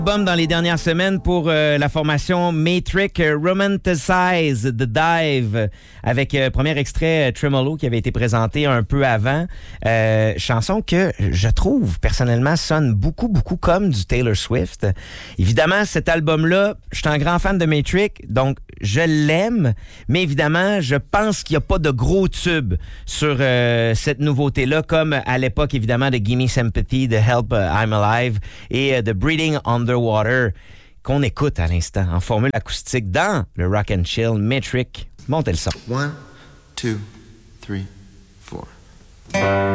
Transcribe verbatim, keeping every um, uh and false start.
Album dans les dernières semaines pour euh, la formation Matrix euh, Romanticize the Dive avec euh, premier extrait euh, Tremolo qui avait été présenté un peu avant. Euh, chanson que je trouve personnellement sonne beaucoup beaucoup comme du Taylor Swift. Évidemment, cet album-là, je suis un grand fan de Matrix, donc je l'aime, mais évidemment, je pense qu'il n'y a pas de gros tubes sur euh, cette nouveauté-là, comme à l'époque évidemment de Gimme Sympathy, de Help uh, I'm Alive et euh, de Breathing Underwater, qu'on écoute à l'instant en formule acoustique dans le Rock and Chill Matrix. Montez le son. One, two, three, four.